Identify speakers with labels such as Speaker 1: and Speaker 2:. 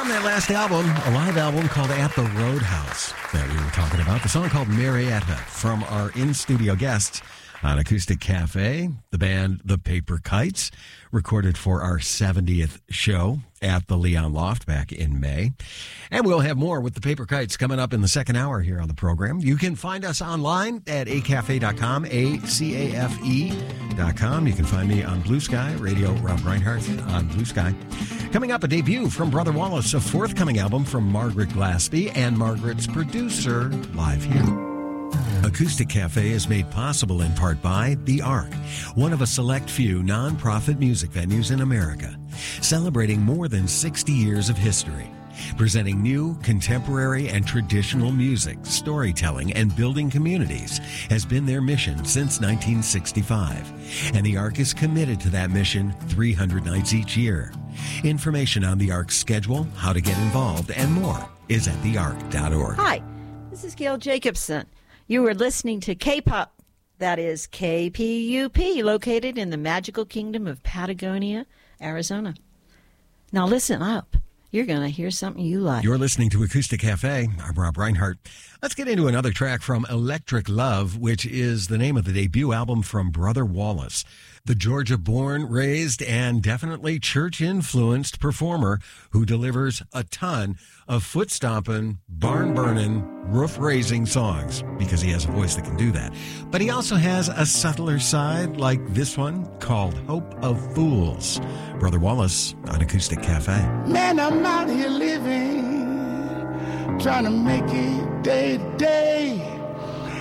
Speaker 1: From that last album, a live album called At the Roadhouse that we were talking about. The song called Marietta from our in-studio guests on Acoustic Cafe, the band The Paper Kites, recorded for our 70th show at the Leon Loft back in May. And we'll have more with The Paper Kites coming up in the second hour here on the program. You can find us online at acafe.com, ACAFE.com. You can find me on Blue Sky, Radio Rob Reinhardt on Blue Sky. Coming up, a debut from Brother Wallace, a forthcoming album from Margaret Glaspie and Margaret's producer, live here. Acoustic Cafe is made possible in part by The Ark, one of a select few non-profit music venues in America, celebrating more than 60 years of history, presenting new, contemporary, and traditional music, storytelling, and building communities has been their mission since 1965, and The Ark is committed to that mission 300 nights each year. Information on The Ark's schedule, how to get involved, and more is at theark.org.
Speaker 2: Hi, this is Gail Jacobson. You are listening to K-Pop, that is KPUP, located in the magical kingdom of Patagonia, Arizona. Now listen up. You're going to hear something you like.
Speaker 1: You're listening to Acoustic Cafe. I'm Rob Reinhardt. Let's get into another track from Electric Love, which is the name of the debut album from Brother Wallace, the Georgia-born, raised, and definitely church-influenced performer who delivers a ton of foot-stomping, barn-burning, roof-raising songs, because he has a voice that can do that. But he also has a subtler side, like this one, called Hope of Fools. Brother Wallace on Acoustic Cafe.
Speaker 3: Man, I'm out here living, trying to make it day to day.